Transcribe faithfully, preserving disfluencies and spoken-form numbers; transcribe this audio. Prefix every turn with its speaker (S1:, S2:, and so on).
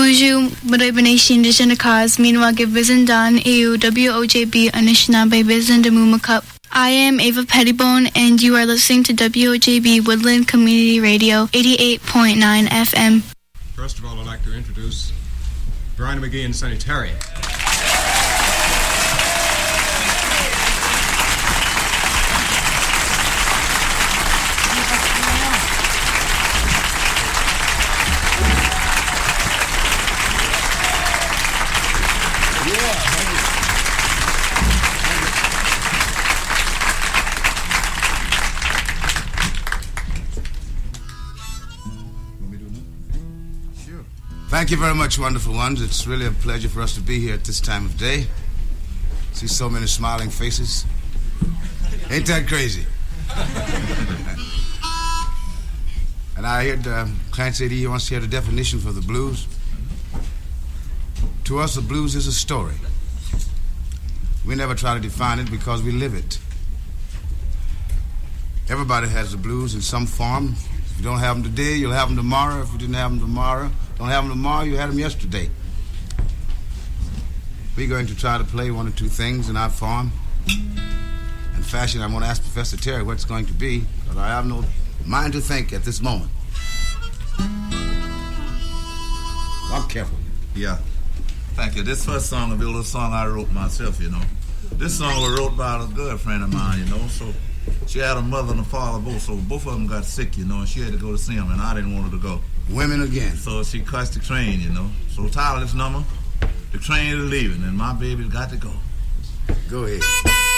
S1: Bonjour, Madai Banation de Cause, meanwhile give Vision Dan A U W O J B Anishinaabe Vision de Mumakup. I am Ava Pettibone, and you are listening to W O J B Woodland Community Radio, eighty-eight point nine F M.
S2: First of all, I'd like to introduce Brian McGee and Sonny Terry.
S3: Thank you very much, wonderful ones. It's really a pleasure for us to be here at this time of day. See so many smiling faces. Ain't that crazy? And I heard uh, Clancy D. wants to hear the definition for the blues. To us, the blues is a story. We never try to define it because we live it. Everybody has the blues in some form. If you don't have them today, you'll have them tomorrow. If you didn't have them tomorrow, don't have them tomorrow, you had them yesterday. We're going to try to play one or two things in our form. In fashion, I'm going to ask Professor Terry what it's going to be, but I have no mind to think at this moment. I'm careful.
S4: Yeah. Thank you. This first song will be a little song I wrote myself, you know. This song was wrote by a girlfriend of mine, you know, so she had a mother and a father both, so both of them got sick, you know, and she had to go to see them, and I didn't want her to go.
S3: Women again.
S4: So she cussed the train, you know. So title of this number, the train is leaving, and my baby's got to go.
S3: Go ahead.